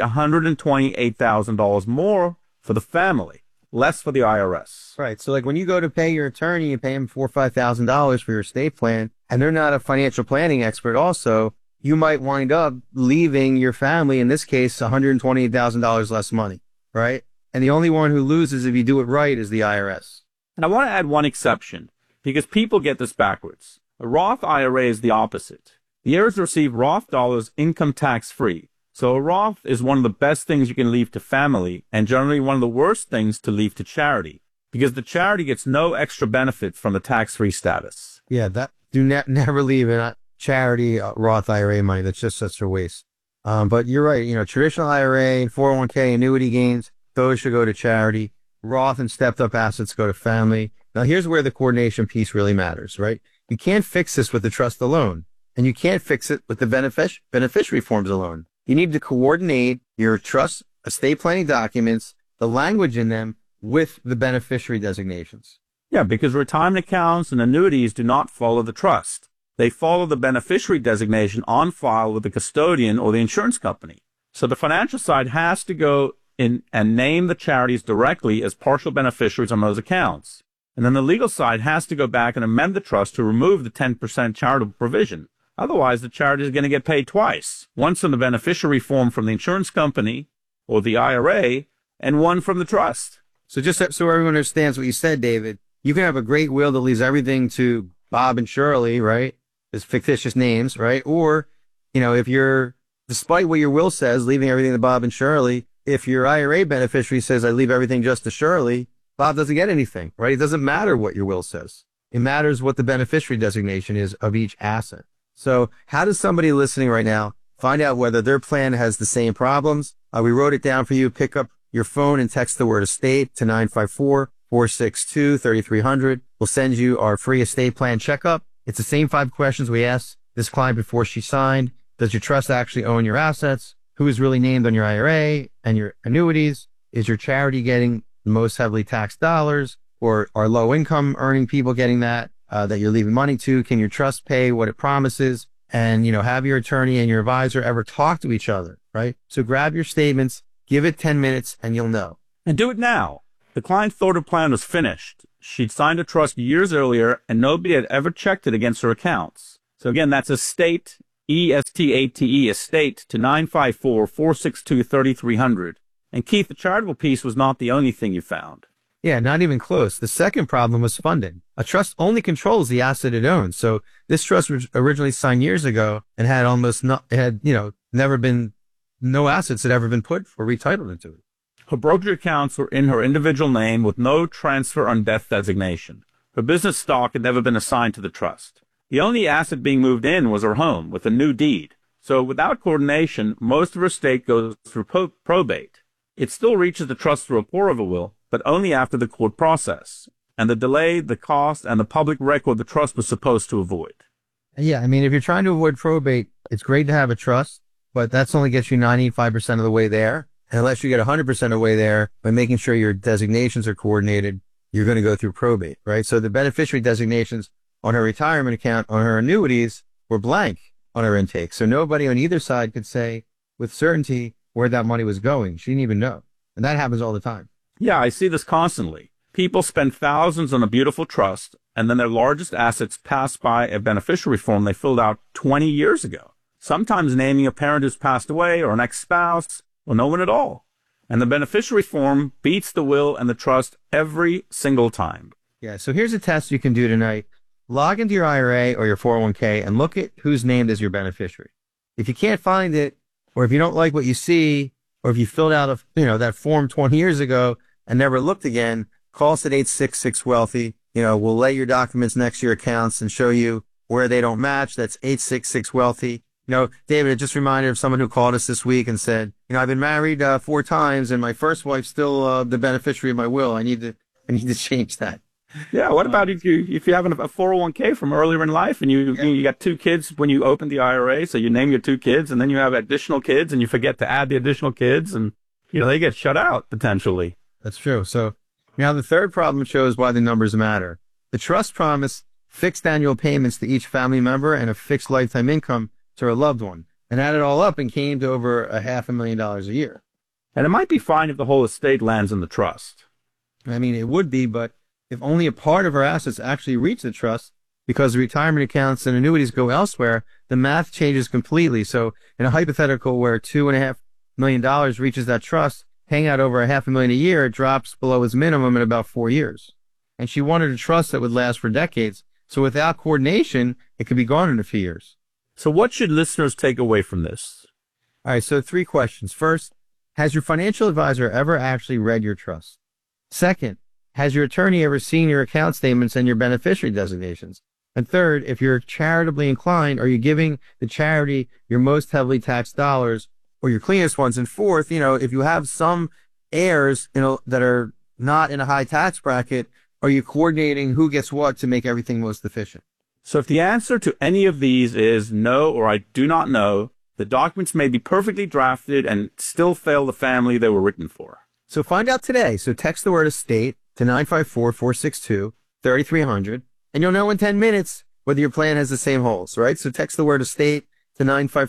$128,000 more for the family, less for the IRS. Right. So like when you go to pay your attorney, you pay him $4,000 or $5,000 for your estate plan, and they're not a financial planning expert also, you might wind up leaving your family, in this case, $128,000 less money, right? And the only one who loses if you do it right is the IRS. And I want to add one exception, because people get this backwards. A Roth IRA is the opposite. The heirs receive Roth dollars income tax free. So a Roth is one of the best things you can leave to family, and generally one of the worst things to leave to charity, because the charity gets no extra benefit from the tax-free status. Yeah, never leave a charity Roth IRA money. That's just such a waste. But you're right. Traditional IRA, 401k, annuity gains, those should go to charity. Roth and stepped up assets go to family. Now here's where the coordination piece really matters, right? You can't fix this with the trust alone. And you can't fix it with the beneficiary forms alone. You need to coordinate your trust estate planning documents, the language in them, with the beneficiary designations. Yeah, because retirement accounts and annuities do not follow the trust. They follow the beneficiary designation on file with the custodian or the insurance company. So the financial side has to go in and name the charities directly as partial beneficiaries on those accounts. And then the legal side has to go back and amend the trust to remove the 10% charitable provision. Otherwise, the charity is going to get paid twice, once on the beneficiary form from the insurance company or the IRA, and one from the trust. So just so everyone understands what you said, David, you can have a great will that leaves everything to Bob and Shirley, right? As fictitious names, right? Or, if you're, despite what your will says, leaving everything to Bob and Shirley, if your IRA beneficiary says, I leave everything just to Shirley, Bob doesn't get anything, right? It doesn't matter what your will says. It matters what the beneficiary designation is of each asset. So how does somebody listening right now Find out whether their plan has the same problems. We wrote it down for you. Pick up your phone and text the word estate to 954-462-3300. We'll send you our free estate plan checkup. It's the same 5 questions we asked this client before she signed. Does your trust actually own your assets? Who is really named on your IRA and your annuities? Is your charity getting the most heavily taxed dollars? Or are low income earning people getting that you're leaving money to? Can your trust pay what it promises? And, have your attorney and your advisor ever talk to each other, right? So grab your statements, give it 10 minutes, and you'll know. And do it now. The client thought her plan was finished. She'd signed a trust years earlier, and nobody had ever checked it against her accounts. So again, that's estate, E-S-T-A-T-E, estate, to 954-462-3300. And Keith, the charitable piece was not the only thing you found. Yeah, not even close. The second problem was funding. A trust only controls the asset it owns. So this trust was originally signed years ago and had never been, no assets had ever been put or retitled into it. Her brokerage accounts were in her individual name with no transfer on death designation. Her business stock had never been assigned to the trust. The only asset being moved in was her home with a new deed. So without coordination, most of her estate goes through probate. It still reaches the trust through a pour over will, but only after the court process, and the delay, the cost, and the public record the trust was supposed to avoid. Yeah, I mean, if you're trying to avoid probate, it's great to have a trust, but that's only gets you 95% of the way there. And unless you get 100% of the way there by making sure your designations are coordinated, you're going to go through probate, right? So the beneficiary designations on her retirement account, on her annuities, were blank on her intake. So nobody on either side could say with certainty where that money was going. She didn't even know. And that happens all the time. Yeah, I see this constantly. People spend thousands on a beautiful trust, and then their largest assets pass by a beneficiary form they filled out 20 years ago, sometimes naming a parent who's passed away or an ex-spouse or no one at all. And the beneficiary form beats the will and the trust every single time. Yeah, so here's a test you can do tonight. Log into your IRA or your 401k and look at who's named as your beneficiary. If you can't find it, or if you don't like what you see, or if you filled out that form 20 years ago and never looked again, call us at 866-WEALTHY. We'll lay your documents next to your accounts and show you where they don't match. That's 866-WEALTHY. David, it just reminded of someone who called us this week and said, I've been married 4 times and my first wife's still the beneficiary of my will. I need to change that. Yeah. What about if you have a 401k from earlier in life and you got 2 kids when you opened the IRA, so you name your 2 kids and then you have additional kids and you forget to add the additional kids and they get shut out potentially. That's true. So now the third problem shows why the numbers matter. The trust promised fixed annual payments to each family member and a fixed lifetime income to a loved one, and added all up and came to over $500,000 a year. And it might be fine if the whole estate lands in the trust. I mean, it would be, but if only a part of our assets actually reach the trust, because the retirement accounts and annuities go elsewhere, the math changes completely. So in a hypothetical where $2.5 million reaches that trust, paying out over $500,000 a year, it drops below its minimum in about 4 years. And she wanted a trust that would last for decades. So without coordination, it could be gone in a few years. So what should listeners take away from this? All right, so 3 questions. First, has your financial advisor ever actually read your trust? Second, has your attorney ever seen your account statements and your beneficiary designations? And third, if you're charitably inclined, are you giving the charity your most heavily taxed dollars or your cleanest ones? And fourth, if you have some heirs, that are not in a high tax bracket, are you coordinating who gets what to make everything most efficient? So if the answer to any of these is no or I do not know, the documents may be perfectly drafted and still fail the family they were written for. So find out today. So text the word estate to 954-462-3300, and you'll know in 10 minutes whether your plan has the same holes, right? So text the word estate to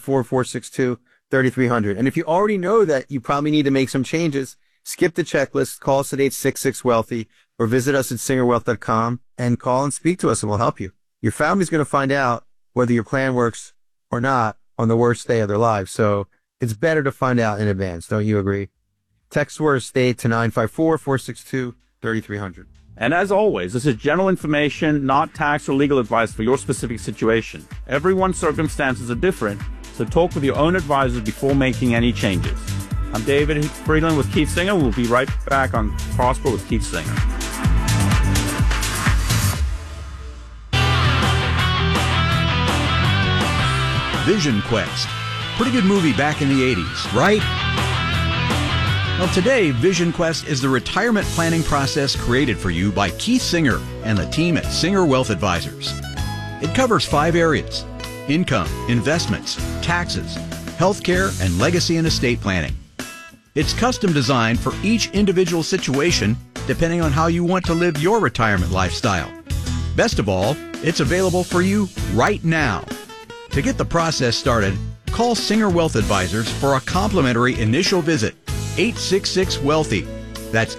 954-462-3300. And if you already know that you probably need to make some changes, skip the checklist, call us at 866-WEALTHY, or visit us at singerwealth.com and call and speak to us and we'll help you. Your family's going to find out whether your plan works or not on the worst day of their lives. So it's better to find out in advance. Don't you agree? Text word estate to 954-462-3300. And as always, this is general information, not tax or legal advice for your specific situation. Everyone's circumstances are different, so talk with your own advisors before making any changes. I'm David Friedland with Keith Singer. We'll be right back on Prosper with Keith Singer. Vision Quest. Pretty good movie back in the 80s, right? Well, today, Vision Quest is the retirement planning process created for you by Keith Singer and the team at Singer Wealth Advisors. It covers 5 areas: income, investments, taxes, healthcare, and legacy and estate planning. It's custom designed for each individual situation, depending on how you want to live your retirement lifestyle. Best of all, it's available for you right now. To get the process started, call Singer Wealth Advisors for a complimentary initial visit. 866-WEALTHY. That's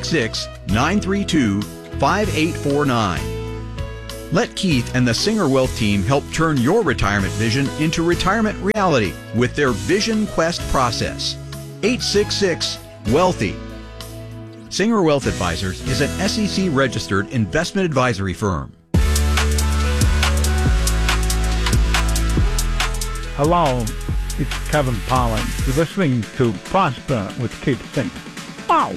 866-932-5849. Let Keith and the Singer Wealth team help turn your retirement vision into retirement reality with their Vision Quest process. 866-WEALTHY. Singer Wealth Advisors is an SEC-registered investment advisory firm. Hello, it's Kevin Pollan. You're listening to Prosper with Keith Singer. Wow!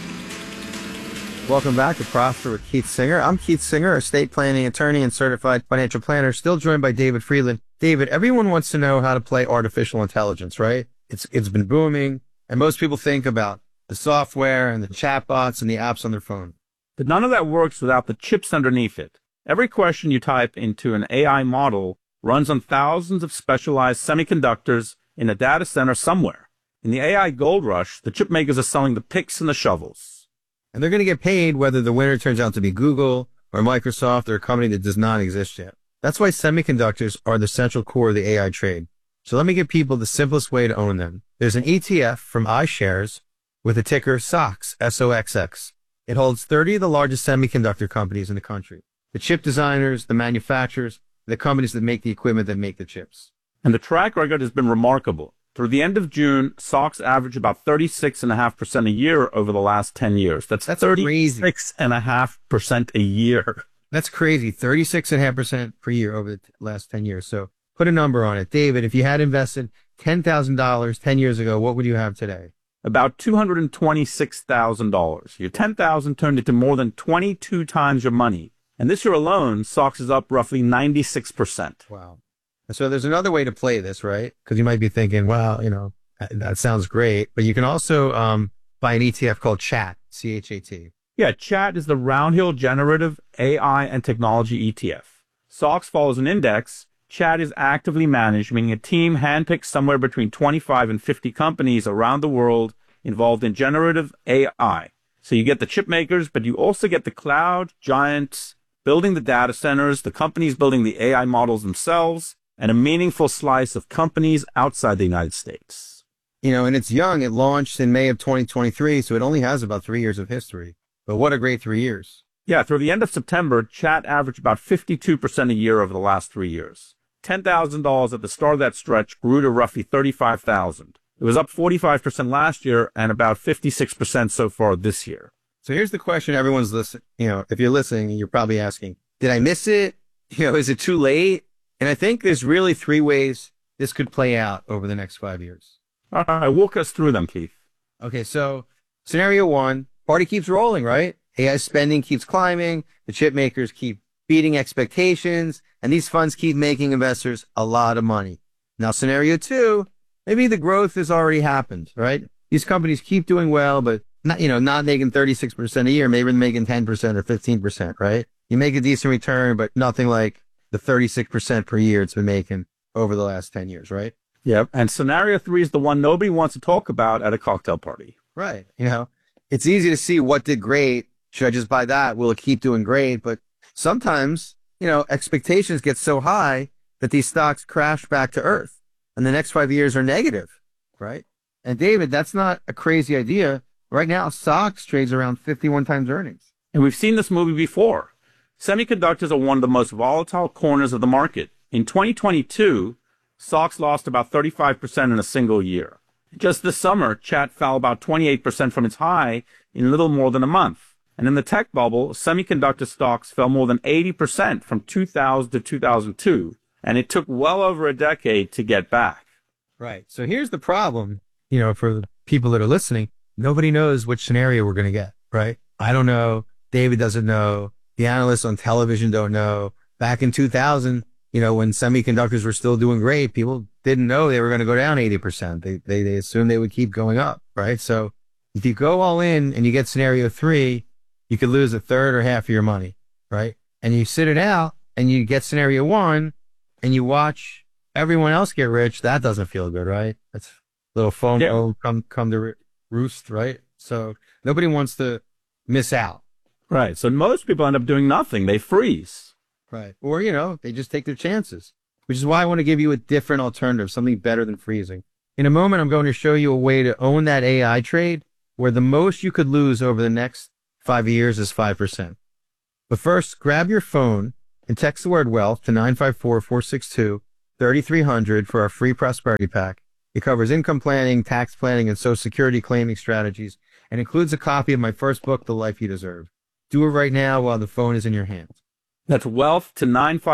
Welcome back to Prosper with Keith Singer. I'm Keith Singer, estate planning attorney and certified financial planner, still joined by David Friedland. David, everyone wants to know how to play artificial intelligence, right? It's been booming, and most people think about the software and the chatbots and the apps on their phone. But none of that works without the chips underneath it. Every question you type into an AI model runs on thousands of specialized semiconductors in a data center somewhere. In the AI gold rush, the chip makers are selling the picks and the shovels. And they're going to get paid whether the winner turns out to be Google or Microsoft or a company that does not exist yet. That's why semiconductors are the central core of the AI trade. So let me give people the simplest way to own them. There's an ETF from iShares with a ticker SOXX, S-O-X-X. It holds 30 of the largest semiconductor companies in the country. The chip designers, the manufacturers, the companies that make the equipment that make the chips. And the track record has been remarkable. Through the end of June, SOX averaged about 36.5% a year over the last 10 years. That's 36.5% a year. That's crazy. 36.5% per year over the last 10 years. So put a number on it. David, if you had invested $10,000 10 years ago, what would you have today? About $226,000. Your $10,000 turned into more than 22 times your money. And this year alone, SOX is up roughly 96%. Wow. So there's another way to play this, right? Because you might be thinking, well, that sounds great. But you can also buy an ETF called CHAT, C-H-A-T. Yeah, CHAT is the Roundhill Generative AI and Technology ETF. SOX follows an index. CHAT is actively managed, meaning a team handpicks somewhere between 25 and 50 companies around the world involved in generative AI. So you get the chip makers, but you also get the cloud giants building the data centers, the companies building the AI models themselves, and a meaningful slice of companies outside the United States. And it's young. It launched in May of 2023, so it only has about 3 years of history. But what a great 3 years. Yeah, through the end of September, CHAT averaged about 52% a year over the last 3 years. $10,000 at the start of that stretch grew to roughly $35,000. It was up 45% last year and about 56% so far this year. So here's the question everyone's listening. If you're listening, you're probably asking, did I miss it? Is it too late? And I think there's really 3 ways this could play out over the next 5 years. All right, walk us through them, Keith. Okay, so scenario 1, party keeps rolling, right? AI spending keeps climbing. The chip makers keep beating expectations, and these funds keep making investors a lot of money. Now, scenario 2, maybe the growth has already happened, right? These companies keep doing well, but not making 36% a year. Maybe they're making 10% or 15%, right? You make a decent return, but nothing like the 36% per year it's been making over the last 10 years, right? Yep. And scenario 3 is the one nobody wants to talk about at a cocktail party. Right. It's easy to see what did great. Should I just buy that? Will it keep doing great? But sometimes, expectations get so high that these stocks crash back to earth and the next 5 years are negative, right? And David, that's not a crazy idea. Right now, SOX trades around 51 times earnings. And we've seen this movie before. Semiconductors are one of the most volatile corners of the market. In 2022, SOX lost about 35% in a single year. Just this summer, CHAT fell about 28% from its high in little more than a month. And in the tech bubble, semiconductor stocks fell more than 80% from 2000 to 2002. And it took well over a decade to get back. Right. So here's the problem, for the people that are listening. Nobody knows which scenario we're going to get, right? I don't know. David doesn't know. The analysts on television don't know. Back in 2000, when semiconductors were still doing great, people didn't know they were going to go down 80%. They assumed they would keep going up, right? So if you go all in and you get scenario 3, you could lose a third or half of your money, right? And you sit it out and you get scenario 1 and you watch everyone else get rich. That doesn't feel good, right? That's a little FOMO come to roost, right? So nobody wants to miss out. Right. So most people end up doing nothing. They freeze. Right. Or, they just take their chances, which is why I want to give you a different alternative, something better than freezing. In a moment, I'm going to show you a way to own that AI trade where the most you could lose over the next 5 years is 5%. But first, grab your phone and text the word wealth to 954-462-3300 for our free prosperity pack. It covers income planning, tax planning, and Social Security claiming strategies, and includes a copy of my first book, The Life You Deserve. Do it right now while the phone is in your hands. That's wealth to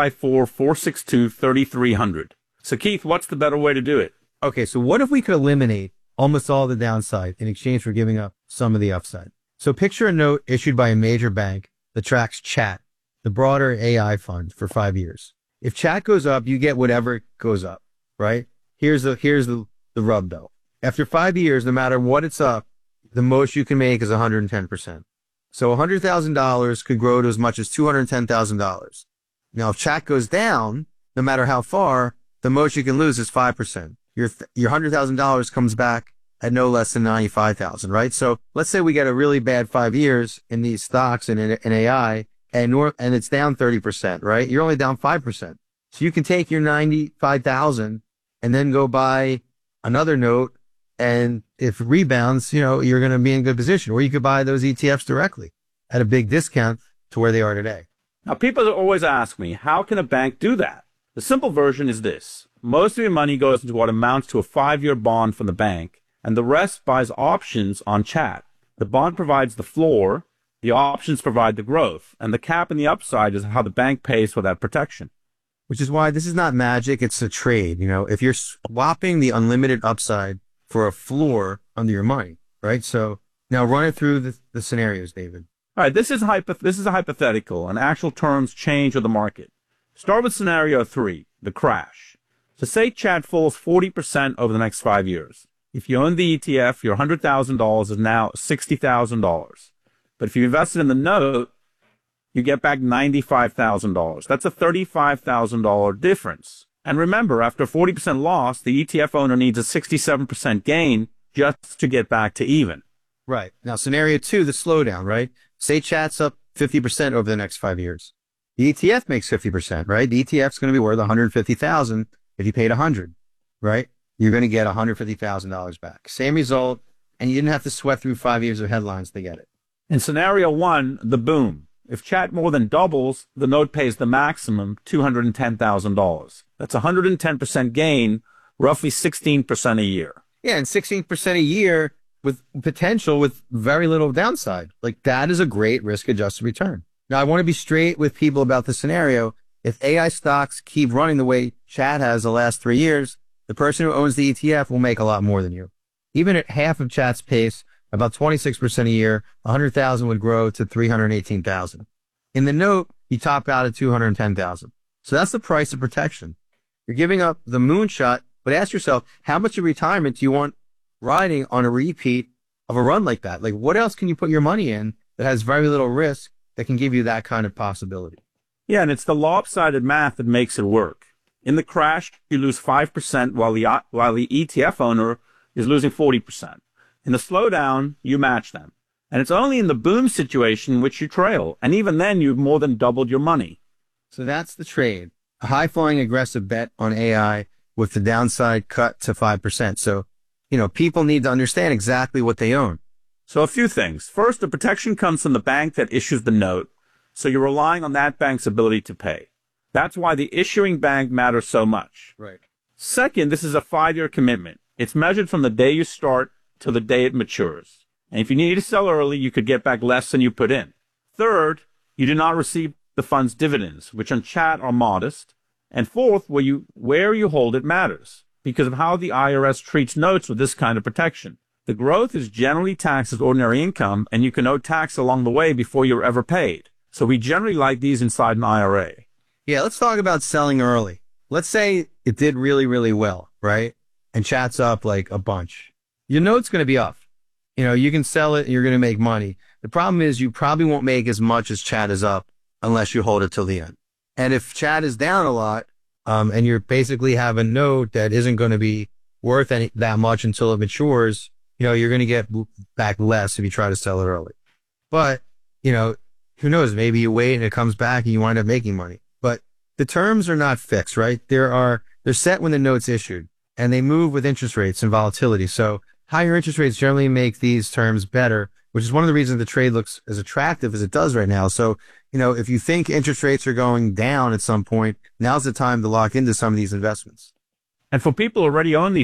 954-462-3300. So, Keith, what's the better way to do it? Okay, so what if we could eliminate almost all the downside in exchange for giving up some of the upside? So picture a note issued by a major bank that tracks chat, the broader AI fund, for 5 years. If chat goes up, you get whatever goes up, right? Here's the rub, though. After 5 years, no matter what it's up, the most you can make is 110%. So $100,000 could grow to as much as $210,000. Now, if chat goes down, no matter how far, the most you can lose is 5%. Your $100,000 comes back at no less than $95,000, right? So let's say we get a really bad 5 years in these stocks and in AI, and it's down 30%, right? You're only down 5%. So you can take your $95,000 and then go buy another note, and if it rebounds, you're going to be in good position. Or you could buy those ETFs directly at a big discount to where they are today. Now, people always ask me, how can a bank do that? The simple version is this. Most of your money goes into what amounts to a 5-year bond from the bank, and the rest buys options on chat. The bond provides the floor, the options provide the growth, and the cap and the upside is how the bank pays for that protection. Which is why this is not magic, it's a trade. If you're swapping the unlimited upside for a floor under your money, right? So now run it through the scenarios, David. All right, this is a hypothetical, and actual terms change with the market. Start with scenario 3, the crash. So say chat falls 40% over the next 5 years. If you own the ETF, your $100,000 is now $60,000. But if you invested in the note, you get back $95,000. That's a $35,000 difference. And remember, after 40% loss, the ETF owner needs a 67% gain just to get back to even. Right. Now, scenario 2, the slowdown, right? Say chat's up 50% over the next 5 years. The ETF makes 50%, right? The ETF's going to be worth $150,000 if you paid $100, right? You're going to get $150,000 back. Same result, and you didn't have to sweat through 5 years of headlines to get it. In scenario 1, the boom. If chat more than doubles, the note pays the maximum, $210,000. That's 110% gain, roughly 16% a year. Yeah, and 16% a year with potential with very little downside. Like, that is a great risk-adjusted return. Now, I want to be straight with people about the scenario. If AI stocks keep running the way chat has the last 3 years, the person who owns the ETF will make a lot more than you. Even at half of chat's pace, about 26% a year, 100,000 would grow to 318,000. In the note, you top out at 210,000. So that's the price of protection. You're giving up the moonshot, but ask yourself, how much of retirement do you want riding on a repeat of a run like that? Like, what else can you put your money in that has very little risk that can give you that kind of possibility? Yeah, and it's the lopsided math that makes it work. In the crash, you lose 5% while the ETF owner is losing 40%. In the slowdown, you match them. And it's only in the boom situation which you trail. And even then, you've more than doubled your money. So that's the trade. A high-flying aggressive bet on AI with the downside cut to 5%. So, people need to understand exactly what they own. So a few things. First, the protection comes from the bank that issues the note. So you're relying on that bank's ability to pay. That's why the issuing bank matters so much. Right. Second, this is a 5-year commitment. It's measured from the day you start till the day it matures. And if you need to sell early, you could get back less than you put in. Third, you do not receive the fund's dividends, which on chat are modest. And fourth, where you hold it matters because of how the IRS treats notes with this kind of protection. The growth is generally taxed as ordinary income, and you can owe tax along the way before you're ever paid. So we generally like these inside an IRA. Yeah, let's talk about selling early. Let's say it did really, really well, right? And chat's up like a bunch. Your note's going to be up. You know, you can sell it and you're going to make money. The problem is you probably won't make as much as chat is up unless you hold it till the end. And if chat is down a lot, and you're basically have a note that isn't going to be worth that much until it matures, you know, you're going to get back less if you try to sell it early. But, you know, who knows? Maybe you wait and it comes back and you wind up making money. But the terms are not fixed, right? They're set when the note's issued, and they move with interest rates and volatility. So higher interest rates generally make these terms better, which is one of the reasons the trade looks as attractive as it does right now. So, you know, if you think interest rates are going down at some point, now's the time to lock into some of these investments. And for people who already own these